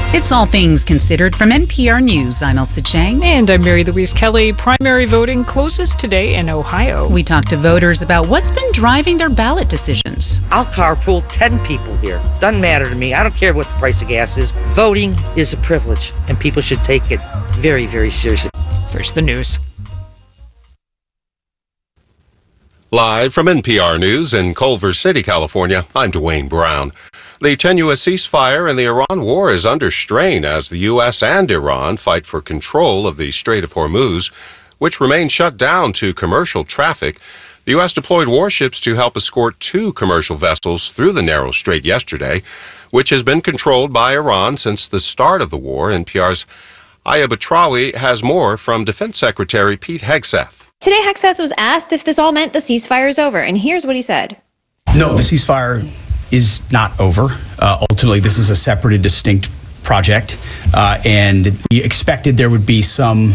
It's All Things Considered from NPR News. I'm Elsa Chang. And I'm Mary Louise Kelly. Primary voting closes today in Ohio. We talked to voters about what's been driving their ballot decisions. I'll carpool 10 people here. Doesn't matter to me. I don't care what the price of gas is. Voting is a privilege, and people should take it very, very seriously. First, the news. Live from NPR News in Culver City, California, I'm Dwayne Brown. The tenuous ceasefire in the Iran war is under strain as the U.S. and Iran fight for control of the Strait of Hormuz, which remains shut down to commercial traffic. The U.S. deployed warships to help escort 2 commercial vessels through the narrow strait yesterday, which has been controlled by Iran since the start of the war. NPR's Aya Batrawi has more from Defense Secretary Pete Hegseth. Today, Hegseth was asked if this all meant the ceasefire is over, and here's what he said. No, the ceasefire is not over. Ultimately, this is a separate and distinct project, and we expected there would be some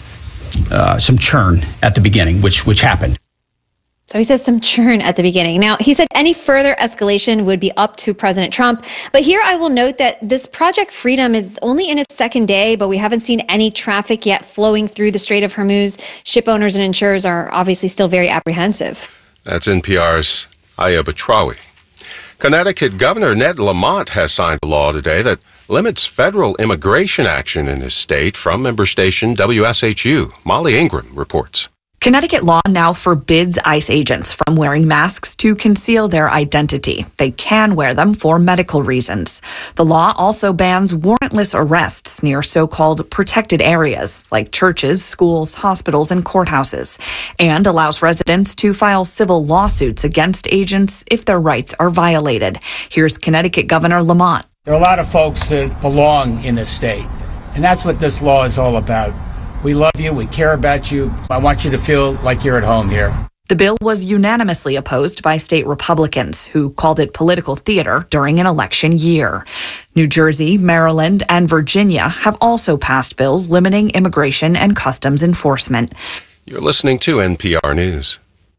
churn at the beginning, which happened. So he says some churn at the beginning. Now, he said any further escalation would be up to President Trump. But here I will note that this Project Freedom is only in its second day, but we haven't seen any traffic yet flowing through the Strait of Hormuz. Ship owners and insurers are obviously still very apprehensive. That's NPR's Aya Batrawi. Connecticut Governor Ned Lamont has signed a law today that limits federal immigration action in his state. From member station WSHU, Molly Ingram reports. Connecticut law now forbids ICE agents from wearing masks to conceal their identity. They can wear them for medical reasons. The law also bans warrantless arrests near so-called protected areas like churches, schools, hospitals, and courthouses, and allows residents to file civil lawsuits against agents if their rights are violated. Here's Connecticut Governor Lamont. There are a lot of folks that belong in this state, and that's what this law is all about. We love you. We care about you. I want you to feel like you're at home here. The bill was unanimously opposed by state Republicans, who called it political theater during an election year. New Jersey, Maryland, and Virginia have also passed bills limiting immigration and customs enforcement. You're listening to NPR News.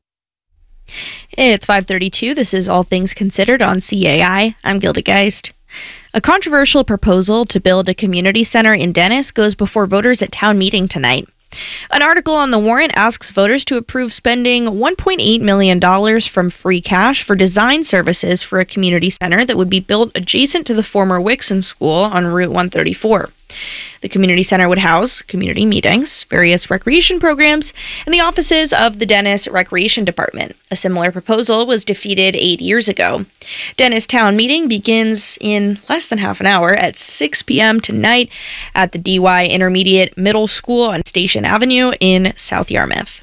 It's 5:32. This is All Things Considered on CAI. I'm Gilda Geist. A controversial proposal to build a community center in Dennis goes before voters at town meeting tonight. An article on the warrant asks voters to approve spending $1.8 million from free cash for design services for a community center that would be built adjacent to the former Wixon School on Route 134. The community center would house community meetings, various recreation programs, and the offices of the Dennis Recreation Department. A similar proposal was defeated 8 years ago. Dennis town meeting begins in less than half an hour at 6 p.m. tonight at the DY Intermediate Middle School on Station Avenue in South Yarmouth.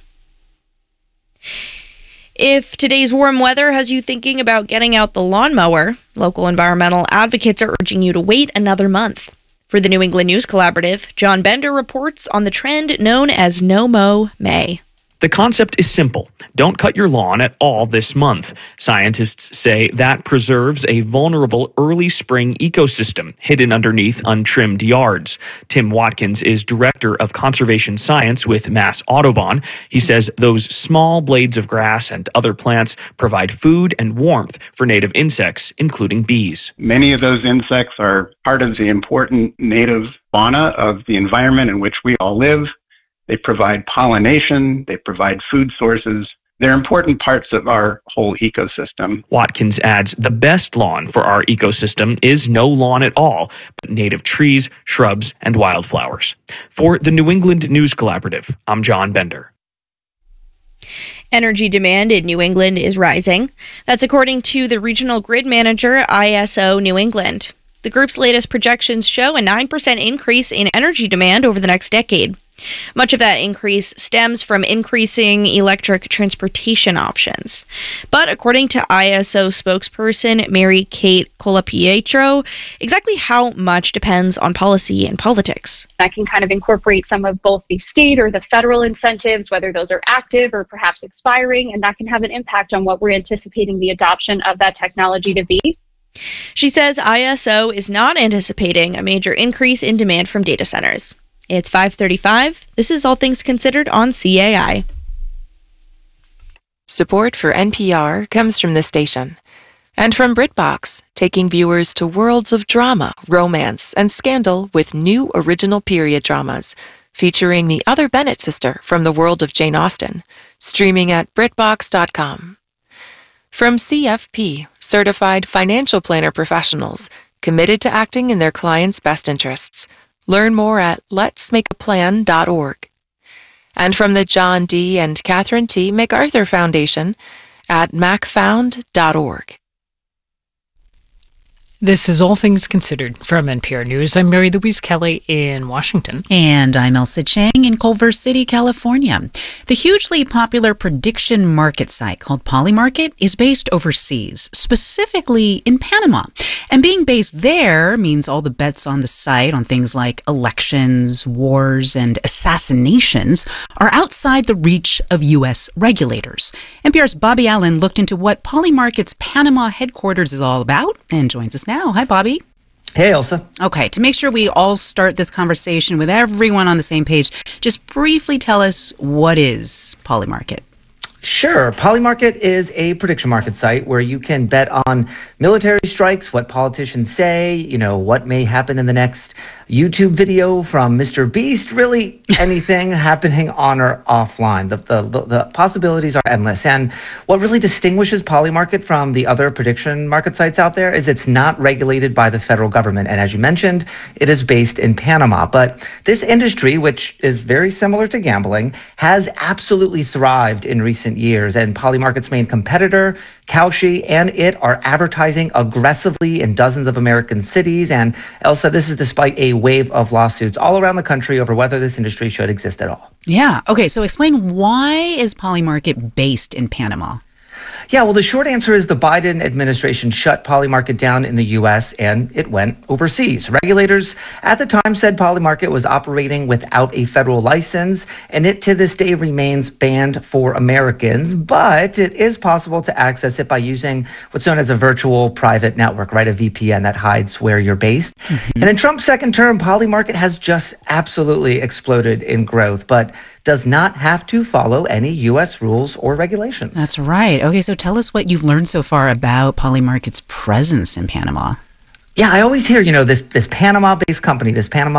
If today's warm weather has you thinking about getting out the lawnmower, local environmental advocates are urging you to wait another month. For the New England News Collaborative, John Bender reports on the trend known as No Mow May. The concept is simple. Don't cut your lawn at all this month. Scientists say that preserves a vulnerable early spring ecosystem hidden underneath untrimmed yards. Tim Watkins is director of conservation science with Mass Audubon. He says those small blades of grass and other plants provide food and warmth for native insects, including bees. Many of those insects are part of the important native fauna of the environment in which we all live. They provide pollination, they provide food sources. They're important parts of our whole ecosystem. Watkins adds the best lawn for our ecosystem is no lawn at all, but native trees, shrubs, and wildflowers. For the New England News Collaborative, I'm John Bender. Energy demand in New England is rising. That's according to the regional grid manager, ISO New England. The group's latest projections show a 9% increase in energy demand over the next decade. Much of that increase stems from increasing electric transportation options. But according to ISO spokesperson Mary Kate Colapietro, exactly how much depends on policy and politics. That can kind of incorporate some of both the state or the federal incentives, whether those are active or perhaps expiring, and that can have an impact on what we're anticipating the adoption of that technology to be. She says ISO is not anticipating a major increase in demand from data centers. It's 5:35. This is All Things Considered on CAI. Support for NPR comes from this station. And from BritBox, taking viewers to worlds of drama, romance, and scandal with new original period dramas, featuring the other Bennett sister from the world of Jane Austen, streaming at BritBox.com. From CFP, certified financial planner professionals, committed to acting in their clients' best interests. Learn more at letsmakeaplan.org. And from the John D. and Catherine T. MacArthur Foundation at macfound.org. This is All Things Considered from NPR News. I'm Mary Louise Kelly in Washington. And I'm Elsa Chang in Culver City, California. The hugely popular prediction market site called Polymarket is based overseas, specifically in Panama. And being based there means all the bets on the site on things like elections, wars, and assassinations are outside the reach of U.S. regulators. NPR's Bobby Allen looked into what Polymarket's Panama headquarters is all about and joins us now. Hi, Bobby. Hey, Elsa. Okay, to make sure we all start this conversation with everyone on the same page, just briefly tell us, what is Polymarket? Sure. Polymarket is a prediction market site where you can bet on military strikes, what politicians say, what may happen in the next YouTube video from Mr. Beast, really anything happening on or offline. The possibilities are endless. And what really distinguishes Polymarket from the other prediction market sites out there is it's not regulated by the federal government. And as you mentioned, it is based in Panama. But this industry, which is very similar to gambling, has absolutely thrived in recent years. And Polymarket's main competitor, Kalshi, and it are advertising aggressively in dozens of American cities. And Elsa, this is despite a wave of lawsuits all around the country over whether this industry should exist at all. Yeah. Okay. So explain, why is Polymarket based in Panama? Yeah, well, the short answer is the Biden administration shut Polymarket down in the U.S. and it went overseas. Regulators at the time said Polymarket was operating without a federal license, and it to this day remains banned for Americans. But it is possible to access it by using what's known as a virtual private network, right? A VPN that hides where you're based. And in Trump's second term, Polymarket has just absolutely exploded in growth, but does not have to follow any U.S. rules or regulations. That's right. Okay, so tell us what you've learned so far about Polymarket's presence in Panama. Yeah, I always hear, this Panama-based company,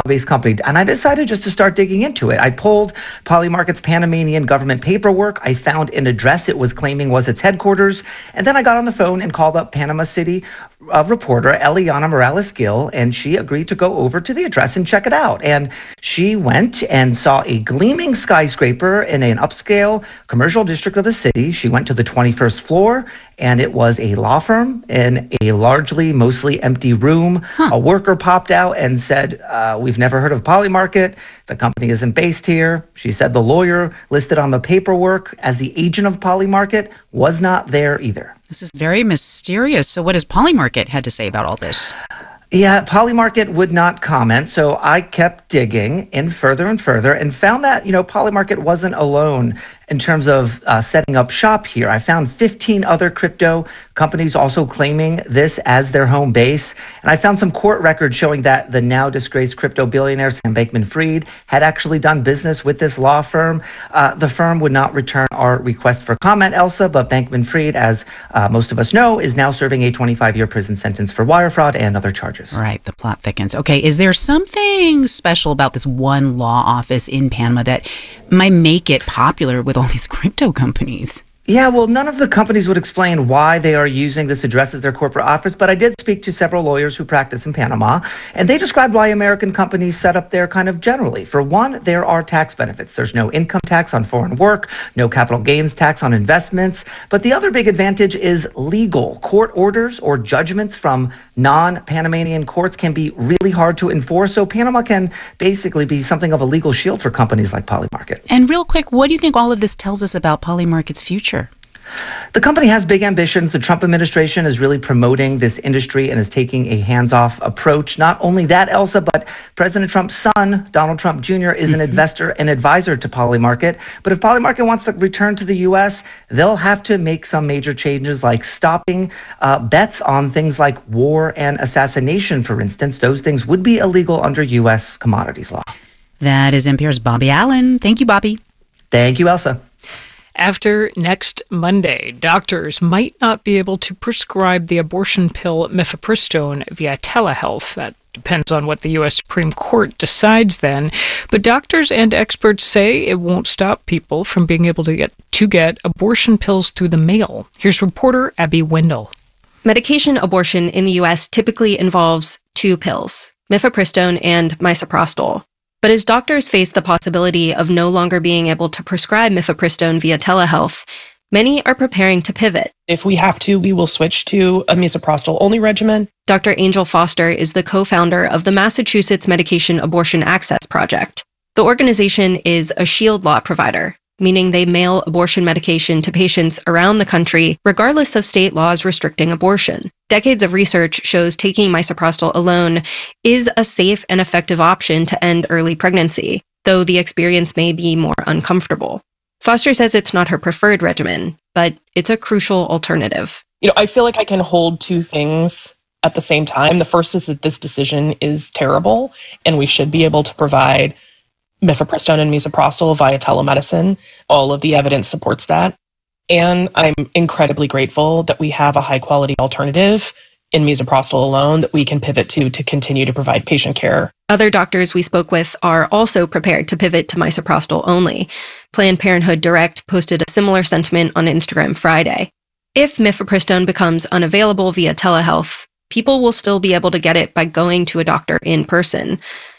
and I decided just to start digging into it. I pulled Polymarket's Panamanian government paperwork. I found an address it was claiming was its headquarters, and then I got on the phone and called up Panama City reporter Eliana Morales-Gill, and she agreed to go over to the address and check it out. And she went and saw a gleaming skyscraper in an upscale commercial district of the city. She went to the 21st floor, and it was a law firm in a mostly empty room. A worker popped out and said, we've never heard of Polymarket. The company isn't based here. She said the lawyer listed on the paperwork as the agent of Polymarket was not there either. This is very mysterious. So what has Polymarket had to say about all this? Yeah, Polymarket would not comment, so I kept digging in further and found that, Polymarket wasn't alone in terms of setting up shop here. I found 15 other crypto companies also claiming this as their home base. And I found some court records showing that the now disgraced crypto billionaire Sam Bankman-Fried had actually done business with this law firm. The firm would not return our request for comment, Elsa, but Bankman-Fried, as most of us know, is now serving a 25-year prison sentence for wire fraud and other charges. Right, the plot thickens. Okay, is there something special about this one law office in Panama that might make it popular with all these crypto companies? Yeah, well, none of the companies would explain why they are using this address as their corporate office, but I did speak to several lawyers who practice in Panama, and they described why American companies set up there kind of generally. For one, there are tax benefits. There's no income tax on foreign work, no capital gains tax on investments, but the other big advantage is legal. Court orders or judgments from non-Panamanian courts can be really hard to enforce, so Panama can basically be something of a legal shield for companies like Polymarket. And real quick, what do you think all of this tells us about Polymarket's future? The company has big ambitions. The Trump administration is really promoting this industry and is taking a hands-off approach. Not only that, Elsa, but President Trump's son, Donald Trump Jr., is an investor and advisor to Polymarket. But if Polymarket wants to return to the U.S., they'll have to make some major changes, like stopping bets on things like war and assassination, for instance. Those things would be illegal under U.S. commodities law. That is NPR's Bobby Allen. Thank you, Bobby. Thank you, Elsa. After next Monday, doctors might not be able to prescribe the abortion pill mifepristone via telehealth. That depends on what the U.S. Supreme Court decides then. But doctors and experts say it won't stop people from being able to get abortion pills through the mail. Here's reporter Abby Wendell. Medication abortion in the U.S. typically involves two pills, mifepristone and misoprostol. But as doctors face the possibility of no longer being able to prescribe mifepristone via telehealth, many are preparing to pivot. If we have to, we will switch to a misoprostol-only regimen. Dr. Angel Foster is the co-founder of the Massachusetts Medication Abortion Access Project. The organization is a shield law provider, meaning they mail abortion medication to patients around the country, regardless of state laws restricting abortion. Decades of research shows taking misoprostol alone is a safe and effective option to end early pregnancy, though the experience may be more uncomfortable. Foster says it's not her preferred regimen, but it's a crucial alternative. I feel like I can hold two things at the same time. The first is that this decision is terrible, and we should be able to provide mifepristone and misoprostol via telemedicine. All of the evidence supports that. And I'm incredibly grateful that we have a high-quality alternative in misoprostol alone that we can pivot to continue to provide patient care. Other doctors we spoke with are also prepared to pivot to misoprostol only. Planned Parenthood Direct posted a similar sentiment on Instagram Friday. If mifepristone becomes unavailable via telehealth, people will still be able to get it by going to a doctor in person.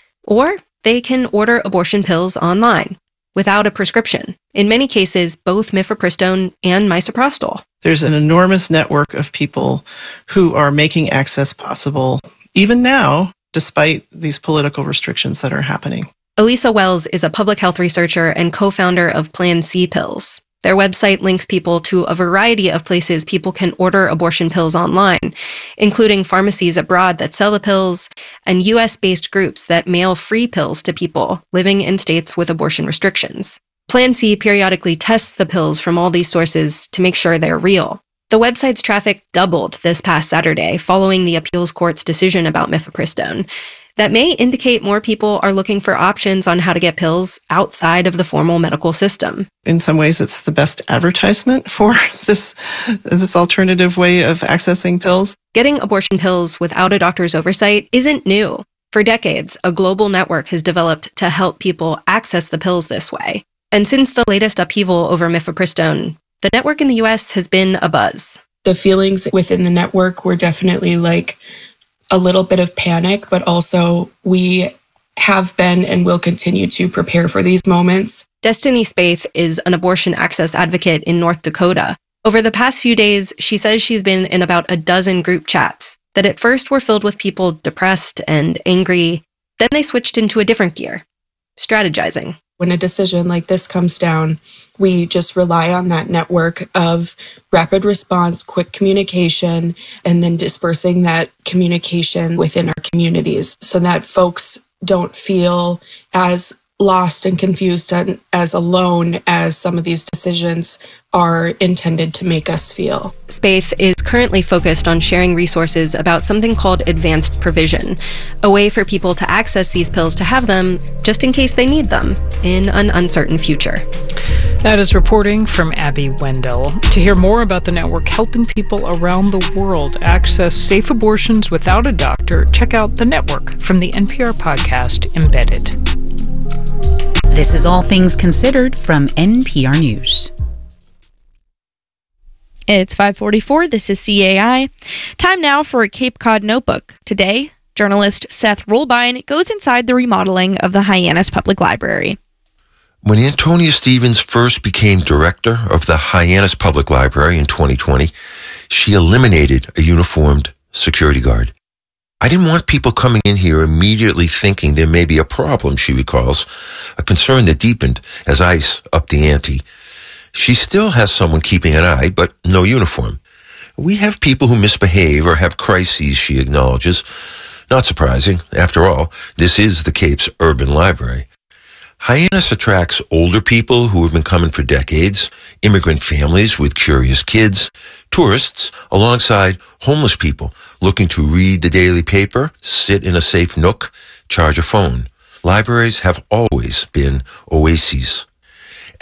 Or they can order abortion pills online without a prescription. In many cases, both mifepristone and misoprostol. There's an enormous network of people who are making access possible, even now, despite these political restrictions that are happening. Elisa Wells is a public health researcher and co-founder of Plan C Pills. Their website links people to a variety of places people can order abortion pills online, including pharmacies abroad that sell the pills and U.S.-based groups that mail free pills to people living in states with abortion restrictions. Plan C periodically tests the pills from all these sources to make sure they're real. The website's traffic doubled this past Saturday following the appeals court's decision about mifepristone. That may indicate more people are looking for options on how to get pills outside of the formal medical system. In some ways, it's the best advertisement for this alternative way of accessing pills. Getting abortion pills without a doctor's oversight isn't new. For decades, a global network has developed to help people access the pills this way. And since the latest upheaval over mifepristone, the network in the U.S. has been abuzz. The feelings within the network were definitely like a little bit of panic, but also we have been and will continue to prepare for these moments. Destiny Spaeth is an abortion access advocate in North Dakota. Over the past few days, she says she's been in about a dozen group chats that at first were filled with people depressed and angry. Then they switched into a different gear, strategizing. When a decision like this comes down, we just rely on that network of rapid response, quick communication, and then dispersing that communication within our communities so that folks don't feel as lost and confused and as alone as some of these decisions are intended to make us feel. Spaeth is currently focused on sharing resources about something called advanced provision, a way for people to access these pills to have them just in case they need them in an uncertain future. That is reporting from Abby Wendell. To hear more about the network helping people around the world access safe abortions without a doctor, check out The Network from the NPR podcast Embedded. This is All Things Considered from NPR News. It's 5:44. This is CAI. Time now for a Cape Cod notebook. Today, journalist Seth Rollbine goes inside the remodeling of the Hyannis Public Library. When Antonia Stevens first became director of the Hyannis Public Library in 2020, she eliminated a uniformed security guard. I didn't want people coming in here immediately thinking there may be a problem, she recalls, a concern that deepened as ICE upped the ante. She still has someone keeping an eye, but no uniform. We have people who misbehave or have crises, she acknowledges. Not surprising. After all, this is the Cape's urban library. Hyannis attracts older people who have been coming for decades, immigrant families with curious kids, tourists, alongside homeless people looking to read the daily paper, sit in a safe nook, charge a phone. Libraries have always been oases.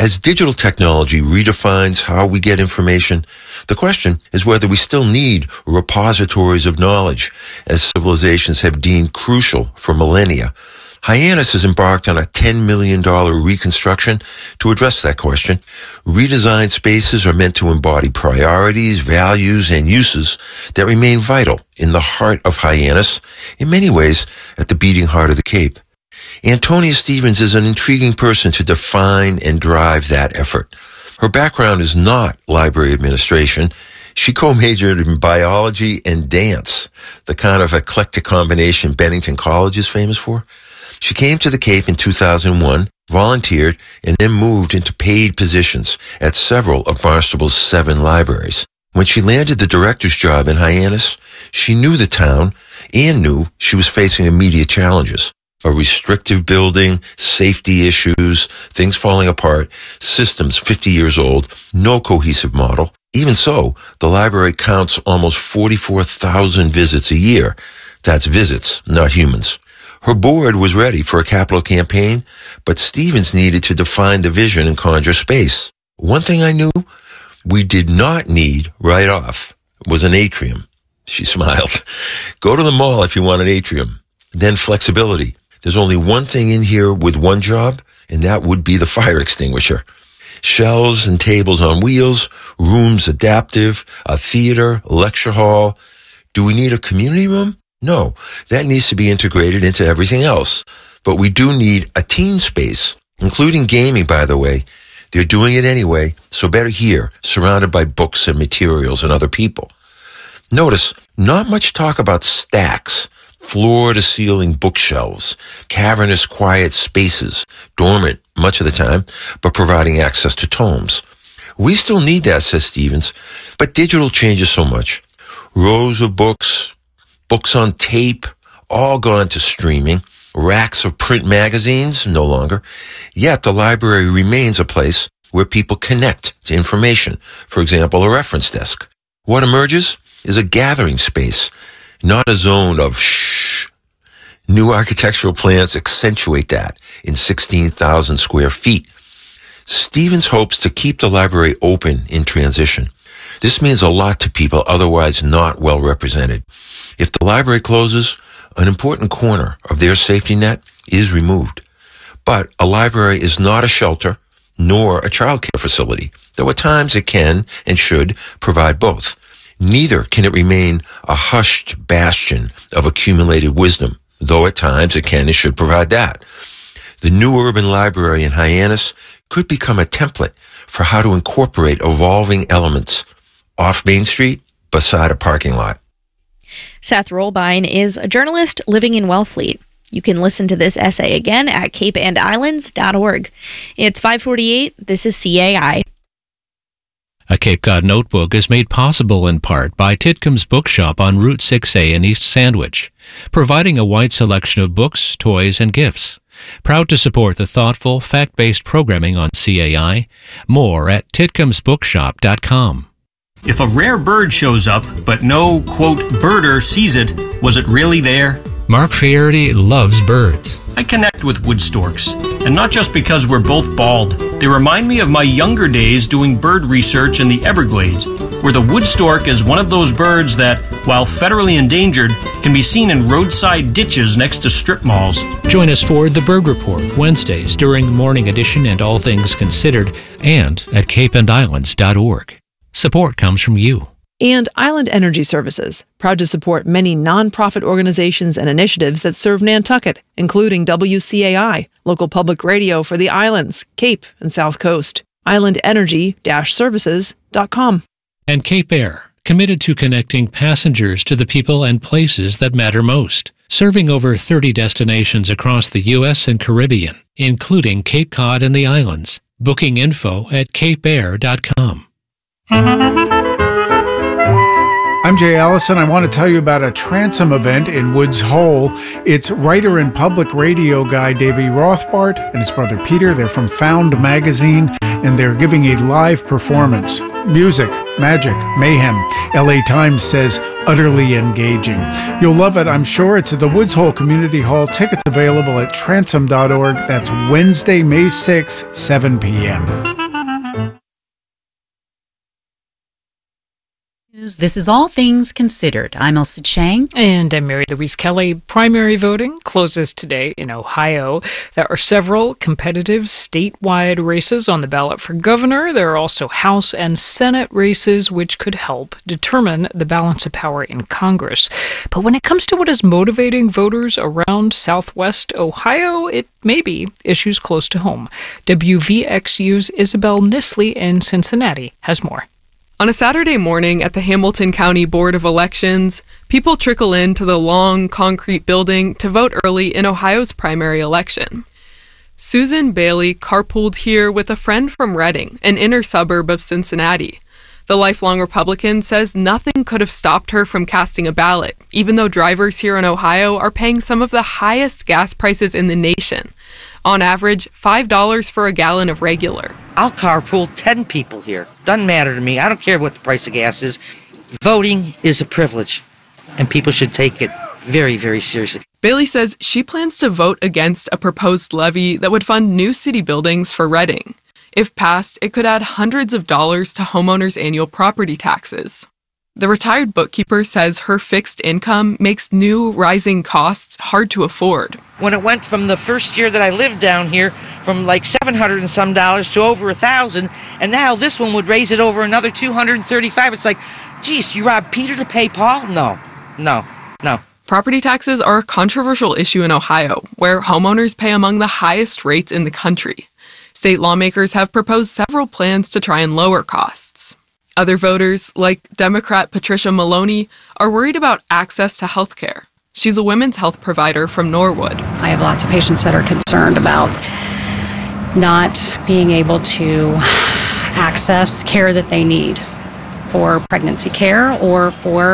As digital technology redefines how we get information, the question is whether we still need repositories of knowledge, as civilizations have deemed crucial for millennia. Hyannis has embarked on a $10 million reconstruction to address that question. Redesigned spaces are meant to embody priorities, values, and uses that remain vital in the heart of Hyannis, in many ways at the beating heart of the Cape. Antonia Stevens is an intriguing person to define and drive that effort. Her background is not library administration. She co-majored in biology and dance, the kind of eclectic combination Bennington College is famous for. She came to the Cape in 2001, volunteered, and then moved into paid positions at several of Barnstable's 7 libraries. When she landed the director's job in Hyannis, she knew the town and knew she was facing immediate challenges. A restrictive building, safety issues, things falling apart, systems 50 years old, no cohesive model. Even so, the library counts almost 44,000 visits a year. That's visits, not humans. Her board was ready for a capital campaign, but Stevens needed to define the vision and conjure space. One thing I knew we did not need right off was an atrium. She smiled. Go to the mall if you want an atrium. Then flexibility. There's only one thing in here with one job, and that would be the fire extinguisher. Shelves and tables on wheels, rooms adaptive, a theater, lecture hall. Do we need a community room? No, that needs to be integrated into everything else. But we do need a teen space, including gaming, by the way. They're doing it anyway, so better here, surrounded by books and materials and other people. Notice, not much talk about stacks. Floor-to-ceiling bookshelves, cavernous quiet spaces, dormant much of the time, but providing access to tomes. We still need that, says Stevens, but digital changes so much. Rows of books, books on tape, all gone to streaming, racks of print magazines, no longer. Yet the library remains a place where people connect to information, for example, a reference desk. What emerges is a gathering space, not a zone of shh. New architectural plans accentuate that in 16,000 square feet. Stevens hopes to keep the library open in transition. This means a lot to people otherwise not well represented. If the library closes, an important corner of their safety net is removed. But a library is not a shelter nor a childcare facility, though at times it can and should provide both. Neither can it remain a hushed bastion of accumulated wisdom, though at times it can and should provide that. The new urban library in Hyannis could become a template for how to incorporate evolving elements off Main Street beside a parking lot. Seth Rollbine is a journalist living in Wellfleet. You can listen to this essay again at capeandislands.org. It's 5:48. This is CAI. A Cape Cod Notebook is made possible in part by Titcomb's Bookshop on Route 6A in East Sandwich, providing a wide selection of books, toys, and gifts. Proud to support the thoughtful, fact-based programming on CAI. More at titcomsbookshop.com. If a rare bird shows up, but no, quote, birder sees it, was it really there? Mark Fierity loves birds. I connect with wood storks, and not just because we're both bald. They remind me of my younger days doing bird research in the Everglades, where the wood stork is one of those birds that, while federally endangered, can be seen in roadside ditches next to strip malls. Join us for The Bird Report, Wednesdays during Morning Edition and All Things Considered, and at capeandislands.org. Support comes from you. And Island Energy Services, proud to support many nonprofit organizations and initiatives that serve Nantucket, including WCAI, local public radio for the islands, Cape, and South Coast. islandenergy-services.com. And Cape Air, committed to connecting passengers to the people and places that matter most, serving over 30 destinations across the U.S. and Caribbean, including Cape Cod and the islands. Booking info at capeair.com. I'm Jay Allison. I want to tell you about a Transom event in Woods Hole. It's writer and public radio guy Davey Rothbart and his brother Peter. They're from Found Magazine, and they're giving a live performance. music, magic, mayhem. LA Times says utterly engaging. You'll love it, I'm sure. It's at the Woods Hole Community Hall. Tickets available at transom.org. That's Wednesday, May 6th, 7 p.m. This is All Things Considered. I'm Elsa Chang. And I'm Mary Louise Kelly. Primary voting closes today in Ohio. There are several competitive statewide races on the ballot for governor. There are also House and Senate races, which could help determine the balance of power in Congress. But when it comes to what is motivating voters around Southwest Ohio, it may be issues close to home. WVXU's Isabel Nisley in Cincinnati has more. On a Saturday morning at the Hamilton County Board of Elections, people trickle into the long concrete building to vote early in Ohio's primary election. Susan Bailey carpooled here with a friend from Reading, an inner suburb of Cincinnati. The lifelong Republican says nothing could have stopped her from casting a ballot, even though drivers here in Ohio are paying some of the highest gas prices in the nation. On average, $5 for a gallon of regular. I'll carpool 10 people here. Doesn't matter to me. I don't care what the price of gas is. Voting is a privilege, and people should take it very, very seriously. Bailey says she plans to vote against a proposed levy that would fund new city buildings for Reading. If passed, it could add hundreds of dollars to homeowners' annual property taxes. The retired bookkeeper says her fixed income makes new rising costs hard to afford. When it went from the first year that I lived down here from like $700 and some to over $1,000, and now this one would raise it over another $235. It's like, geez, you robbed Peter to pay Paul? No. Property taxes are a controversial issue in Ohio, where homeowners pay among the highest rates in the country. State lawmakers have proposed several plans to try and lower costs. Other voters, like Democrat Patricia Maloney, are worried about access to health care. She's a women's health provider from Norwood. I have lots of patients that are concerned about not being able to access care that they need for pregnancy care or for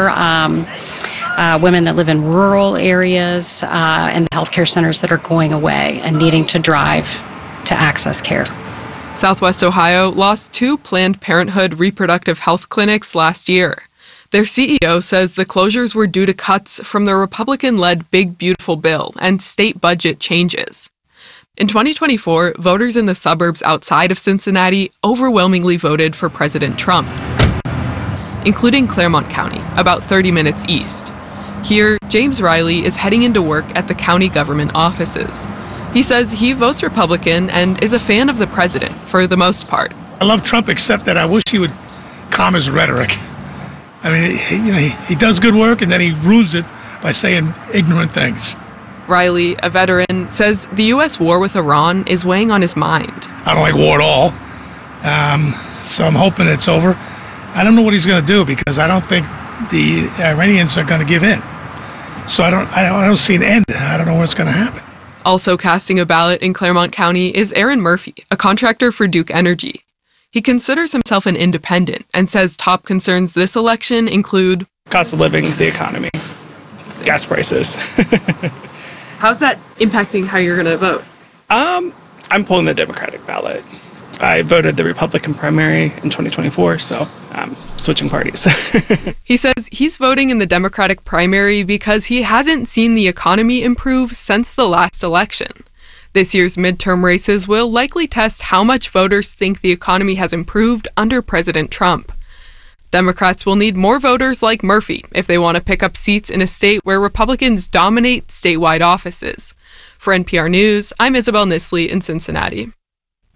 women that live in rural areas and healthcare centers that are going away and needing to drive to access care. Southwest Ohio lost 2 Planned Parenthood reproductive health clinics last year. Their CEO says the closures were due to cuts from the Republican-led Big Beautiful Bill and state budget changes. In 2024, voters in the suburbs outside of Cincinnati overwhelmingly voted for President Trump, including Claremont County, about 30 minutes east. Here, James Riley is heading into work at the county government offices. He says he votes Republican and is a fan of the president for the most part. I love Trump, except that I wish he would calm his rhetoric. I mean, he does good work and then he ruins it by saying ignorant things. Riley, a veteran, says the U.S. war with Iran is weighing on his mind. I don't like war at all, so I'm hoping it's over. I don't know what he's going to do because I don't think the Iranians are going to give in. So I don't see an end. I don't know what's going to happen. Also casting a ballot in Claremont County is Aaron Murphy, a contractor for Duke Energy. He considers himself an independent and says top concerns this election include cost of living, the economy, gas prices. How's that impacting how you're going to vote? I'm pulling the Democratic ballot. I voted the Republican primary in 2024, so I'm switching parties. He says he's voting in the Democratic primary because he hasn't seen the economy improve since the last election. This year's midterm races will likely test how much voters think the economy has improved under President Trump. Democrats will need more voters like Murphy if they want to pick up seats in a state where Republicans dominate statewide offices. For NPR News, I'm Isabel Nisley in Cincinnati.